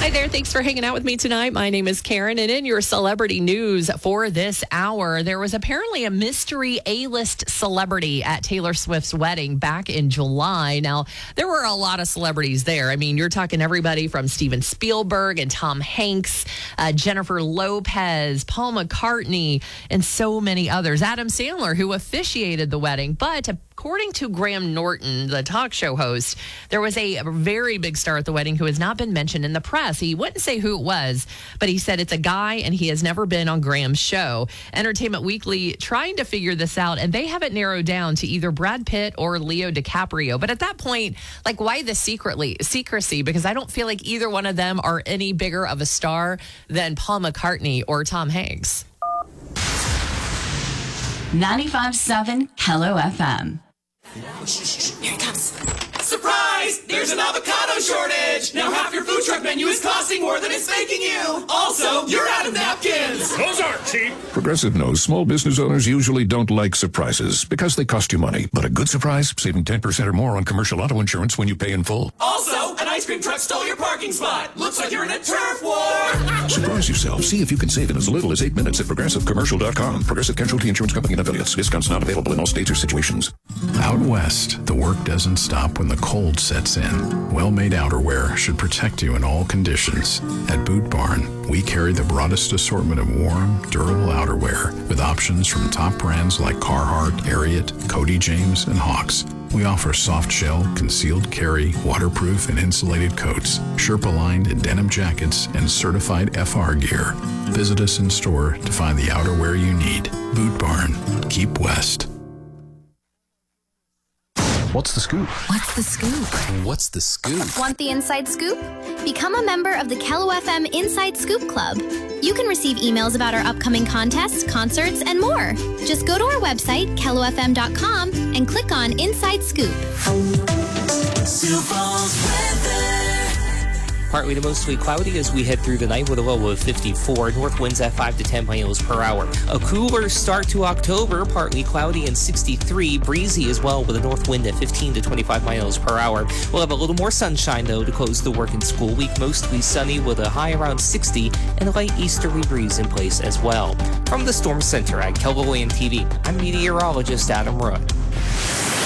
Hi there. Thanks for hanging out with me tonight. My name is Karen, and in your celebrity news for this hour, there was apparently a mystery A-list celebrity at Taylor Swift's wedding back in July. Now, there were a lot of celebrities there. I mean, you're talking everybody from Steven Spielberg and Tom Hanks, Jennifer Lopez, Paul McCartney, and so many others. Adam Sandler, who officiated the wedding, but according to Graham Norton, the talk show host, there was a very big star at the wedding who has not been mentioned in the press. He wouldn't say who it was, but he said it's a guy and he has never been on Graham's show. Entertainment Weekly trying to figure this out, and they have it narrowed down to either Brad Pitt or Leo DiCaprio. But at that point, like, why the secrecy? Because I don't feel like either one of them are any bigger of a star than Paul McCartney or Tom Hanks. 95.7 Hello FM. Here it comes. Surprise! There's an avocado shortage! Now half your food truck menu is costing more than it's making you! Also, you're out of napkins! Those aren't cheap! Progressive knows small business owners usually don't like surprises because they cost you money. But a good surprise, saving 10% or more on commercial auto insurance when you pay in full. Also, an ice cream truck stole your parking spot! Looks like you're in a turf war! Surprise yourself. See if you can save in as little as 8 minutes at ProgressiveCommercial.com. Progressive Casualty Insurance Company and Affiliates. Discounts not available in all states or situations. Out west, the work doesn't stop when the cold sets in. Well-made outerwear should protect you in all conditions. At Boot Barn, we carry the broadest assortment of warm, durable outerwear with options from top brands like Carhartt, Ariat, Cody James, and Hawks. We offer soft shell, concealed carry, waterproof and insulated coats, Sherpa-lined and denim jackets, and certified FR gear. Visit us in store to find the outerwear you need. Boot Barn. Keep west. What's the scoop? What's the scoop? What's the scoop? Want the inside scoop? Become a member of the Kello FM Inside Scoop Club. You can receive emails about our upcoming contests, concerts, and more. Just go to our website, kellofm.com, and click on Inside Scoop. Sioux Falls weather. Partly to mostly cloudy as we head through the night with a low of 54. North winds at 5 to 10 miles per hour. A cooler start to October, partly cloudy and 63. Breezy as well with a north wind at 15 to 25 miles per hour. We'll have a little more sunshine, though, to close the work and school week. Mostly sunny with a high around 60 and a light easterly breeze in place as well. From the Storm Center at KELOLAND TV, I'm meteorologist Adam Roy.